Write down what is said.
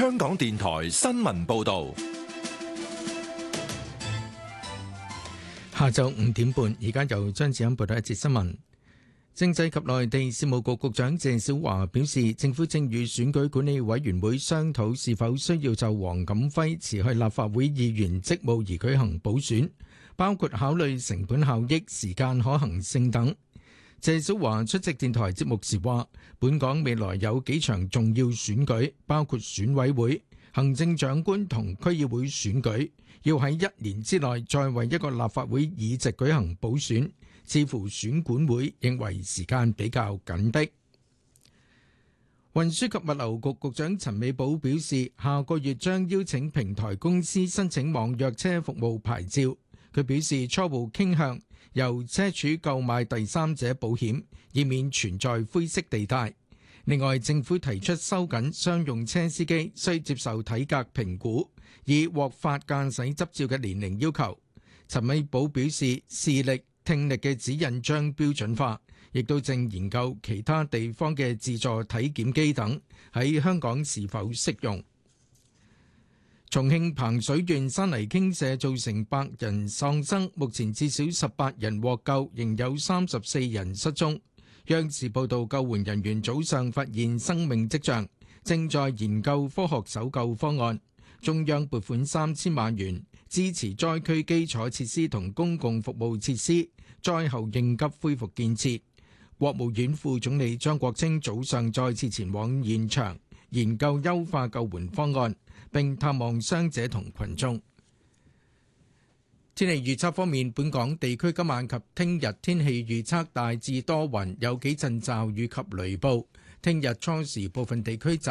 香港電台新聞報道。 下晝5點半，而家由張子欣報道一節新聞。政制及內地事務局局長謝小華表示，政府正與選舉管理委員會商討是否需要就黃錦輝辭去立法會議員職務而舉行補選，包括考慮成本效益、時間可行性等。謝小華出席電台節目時話，本港未來有幾場重要選舉，包括選委會、行政長官同區議會選舉，要喺1年之內再為一個立法會議席舉行補選，似乎選管會認為時間比較緊迫。運輸及物流局局長陳美寶表示，下個月將邀請平台公司申請網約車服務牌照。佢表示初步傾向由車主購買第三者保險，以免存在灰色地帶。另外，政府提出收緊商用車司機需接受體格評估，以獲發駕駛執照嘅年齡要求。陳美寶表示，視力、聽力嘅指引將標準化，亦都正研究其他地方嘅自助體檢機等喺香港是否適用。重慶彭水縣山泥傾瀉造成8人喪生，目前至少18人獲救，仍有34人失蹤。央視報道，救援人員早上發現生命跡象，正在研究科學搜救方案。中央撥款3000萬元支持災區基礎設施同公共服務設施災後應急恢復建設。國務院副總理張國清早上再次前往現場研究優化救援方案，並探望傷者同群眾。天氣預測方面，本港地區今晚及聽日天氣預測大致多雲，有幾陣驟雨及雷暴。聽日初時部分地區驟